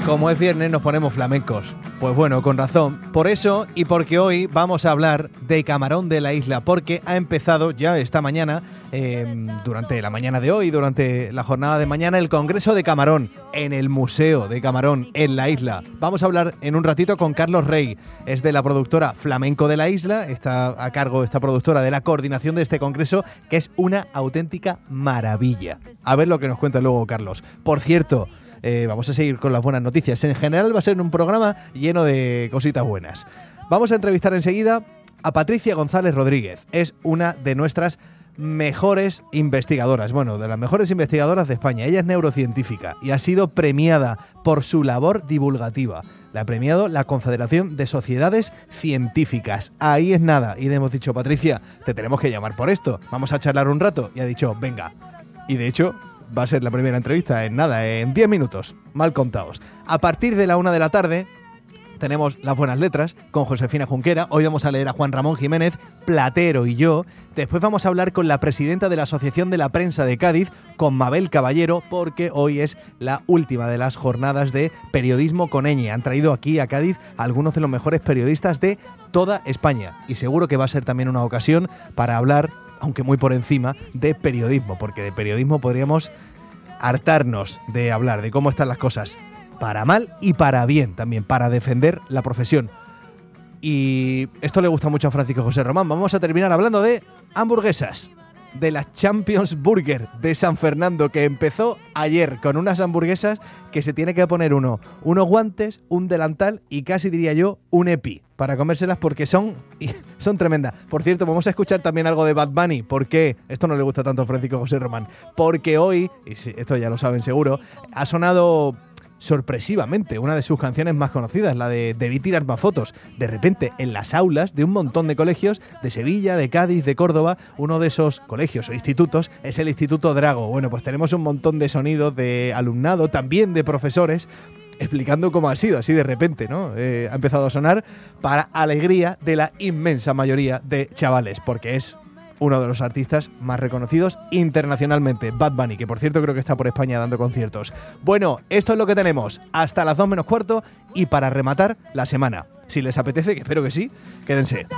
Como es viernes nos ponemos flamencos. Pues bueno, con razón. Por eso y porque hoy vamos a hablar de Camarón de la Isla, porque ha empezado ya esta mañana, durante la mañana de hoy, durante la jornada de mañana, el Congreso de Camarón en el Museo de Camarón en la isla. Vamos a hablar en un ratito con Carlos Rey, es de la productora Flamenco de la Isla, está a cargo esta productora de la coordinación de este congreso, que es una auténtica maravilla. A ver lo que nos cuenta luego Carlos. Por cierto, vamos a seguir con las buenas noticias. En general va a ser un programa lleno de cositas buenas. Vamos a entrevistar enseguida a Patricia González Rodríguez. Es una de nuestras mejores investigadoras, bueno, de las mejores investigadoras de España. Ella es neurocientífica y ha sido premiada por su labor divulgativa. La ha premiado la Confederación de Sociedades Científicas. Ahí es nada. Y le hemos dicho, Patricia, te tenemos que llamar por esto. Vamos a charlar un rato. Y ha dicho, venga. Y de hecho, va a ser la primera entrevista en nada, en 10 minutos, mal contados. A partir de la 1 de la tarde tenemos las buenas letras con Josefina Junquera. Hoy vamos a leer a Juan Ramón Jiménez, Platero y yo. Después vamos a hablar con la presidenta de la Asociación de la Prensa de Cádiz, con Mabel Caballero, porque hoy es la última de las jornadas de periodismo con ñ. Han traído aquí a Cádiz a algunos de los mejores periodistas de toda España. Y seguro que va a ser también una ocasión para hablar, aunque muy por encima, de periodismo, porque de periodismo podríamos hartarnos de hablar de cómo están las cosas, para mal y para bien también, para defender la profesión. Y esto le gusta mucho a Francisco José Román. Vamos a terminar hablando de hamburguesas, de la Champions Burger de San Fernando, que empezó ayer con unas hamburguesas que se tiene que poner unos guantes, un delantal y casi diría yo un EPI para comérselas, porque son tremendas. Por cierto, vamos a escuchar también algo de Bad Bunny. ¿Por qué? Esto no le gusta tanto a Francisco José Román. Porque hoy, y esto ya lo saben seguro, ha sonado sorpresivamente una de sus canciones más conocidas, la de Debí tirar más fotos. De repente, en las aulas de un montón de colegios de Sevilla, de Cádiz, de Córdoba, uno de esos colegios o institutos es el Instituto Drago. Bueno, pues tenemos un montón de sonidos de alumnado, también de profesores, explicando cómo ha sido, así de repente, ¿no? Ha empezado a sonar para alegría de la inmensa mayoría de chavales, porque es uno de los artistas más reconocidos internacionalmente, Bad Bunny, que por cierto creo que está por España dando conciertos. Bueno, esto es lo que tenemos hasta las 2 menos cuarto y para rematar la semana. Si les apetece, que espero que sí, quédense.